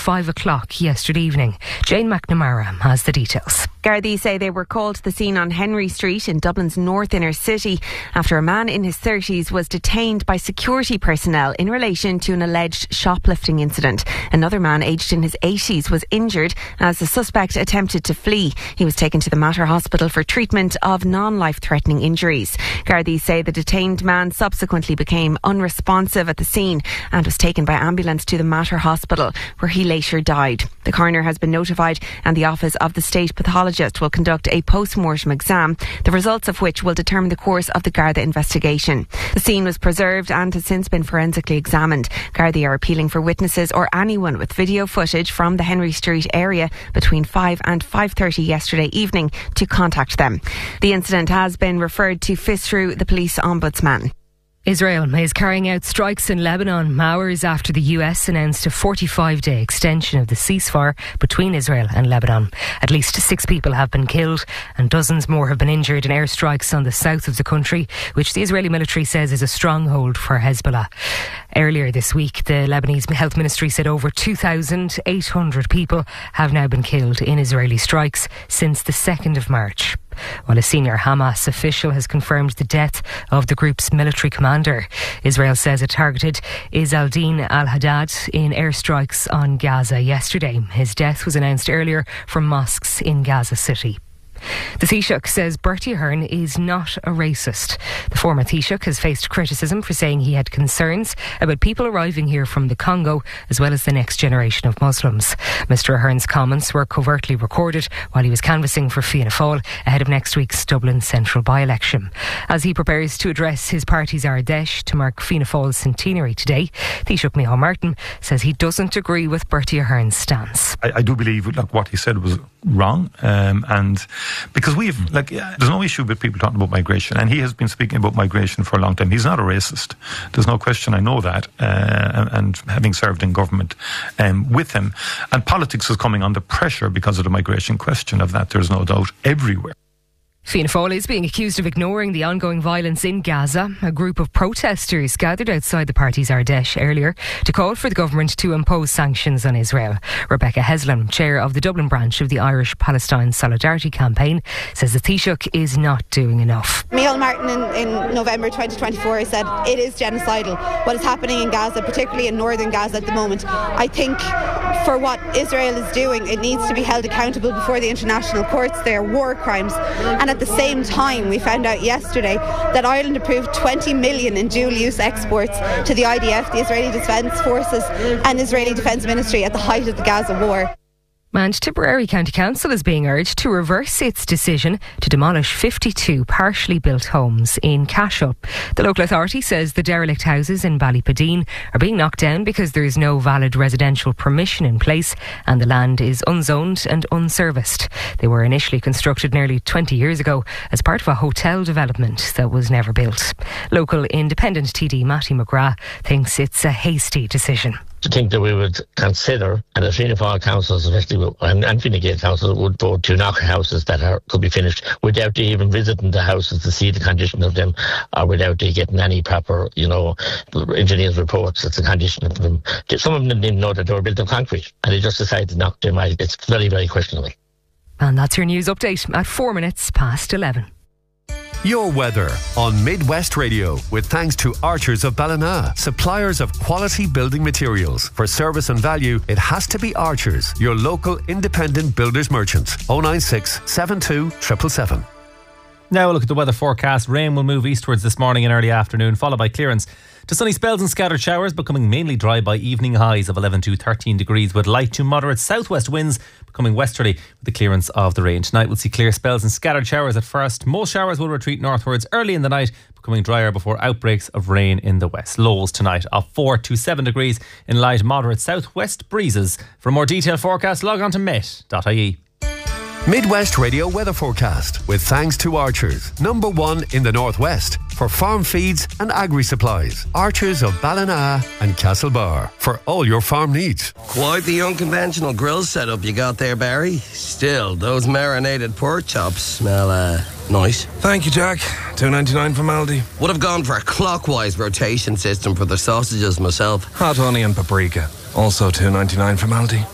5 o'clock yesterday evening. Jane McNamara has the details. Gardaí say they were called to the scene on Henry Street in Dublin's north inner city after a man in his 30s was detained by security personnel in relation to an alleged shoplifting incident. Another man aged in his 80s was injured as the suspect attempted to flee. He was taken to the Mater Hospital for treatment of non-life-threatening injuries. Gardaí say the detained man subsequently became unresponsive at the scene and was taken by ambulance to the Mater Hospital, where he later died. The coroner has been notified and the Office of the State Pathologist will conduct a post-mortem exam, the results of which will determine the course of the Garda investigation. The scene was preserved and has since been forensically examined. Gardaí are appealing for witnesses or anyone with video footage from the Henry Street area between 5 and 5:30 yesterday evening to contact them. The incident has been referred to FISRU, the police ombudsman. Israel is carrying out strikes in Lebanon hours after the US announced a 45-day extension of the ceasefire between Israel and Lebanon. At least 6 people have been killed and dozens more have been injured in airstrikes on the south of the country, which the Israeli military says is a stronghold for Hezbollah. Earlier this week, the Lebanese Health Ministry said over 2,800 people have now been killed in Israeli strikes since the 2nd of March. While a senior Hamas official has confirmed the death of the group's military commander. Israel says it targeted Izz-al-Din al-Haddad in airstrikes on Gaza yesterday. His death was announced earlier from mosques in Gaza City. The Taoiseach says Bertie Ahern is not a racist. The former Taoiseach has faced criticism for saying he had concerns about people arriving here from the Congo as well as the next generation of Muslims. Mr Ahern's comments were covertly recorded while he was canvassing for Fianna Fáil ahead of next week's Dublin Central by-election. As he prepares to address his party's Ardèche to mark Fianna Fáil's centenary today, Taoiseach Micheál Martin says he doesn't agree with Bertie Ahern's stance. I do believe what he said was wrong, and because there's no issue with people talking about migration, and he has been speaking about migration for a long time. He's not a racist. There's no question. I know that, and having served in government with him, and politics is coming under pressure because of the migration question. Of that, there's no doubt everywhere. Fianna Fáil is being accused of ignoring the ongoing violence in Gaza. A group of protesters gathered outside the party's Ardèche earlier to call for the government to impose sanctions on Israel. Rebecca Heslin, chair of the Dublin branch of the Irish Palestine Solidarity Campaign, says the Taoiseach is not doing enough. Micheál Martin in November 2024 said it is genocidal what is happening in Gaza, particularly in northern Gaza at the moment. I think for what Israel is doing, it needs to be held accountable before the international courts. They are war crimes. And at the same time, we found out yesterday that Ireland approved 20 million in dual-use exports to the IDF, the Israeli Defence Forces, and Israeli Defence Ministry at the height of the Gaza war. And Tipperary County Council is being urged to reverse its decision to demolish 52 partially built homes in Cashel. The local authority says the derelict houses in Ballypadeen are being knocked down because there is no valid residential permission in place and the land is unzoned and unserviced. They were initially constructed nearly 20 years ago as part of a hotel development that was never built. Local independent TD Matty McGrath thinks it's a hasty decision. To think that we would consider, and the Fianna Fáil councils, especially and Fine Gael council, would vote to knock houses that could be finished without they even visiting the houses to see the condition of them, or without they getting any proper, engineers' reports. That's the condition of them. Some of them didn't even know that they were built of concrete, and they just decided to knock them out. It's very, very questionable. And that's your news update at 11:04. Your weather on Midwest Radio, with thanks to Archers of Ballina, suppliers of quality building materials. For service and value, it has to be Archers, your local independent builders merchant. 096 72 777. Now we'll look at the weather forecast. Rain will move eastwards this morning and early afternoon, followed by clearance to sunny spells and scattered showers, becoming mainly dry by evening highs of 11 to 13 degrees, with light to moderate southwest winds becoming westerly with the clearance of the rain. Tonight we'll see clear spells and scattered showers at first. Most showers will retreat northwards early in the night, becoming drier before outbreaks of rain in the west. Lows tonight of 4 to 7 degrees in light moderate southwest breezes. For a more detailed forecast, log on to met.ie. Midwest Radio weather forecast with thanks to Archers, #1 in the northwest for farm feeds and agri supplies. Archers of Ballina and Castlebar for all your farm needs. Quite the unconventional grill setup you got there, Barry. Still, those marinated pork chops smell nice. Thank you, Jack. $2.99 from Aldi. Would have gone for a clockwise rotation system for the sausages myself. Hot honey and paprika. Also $2.99 from Aldi.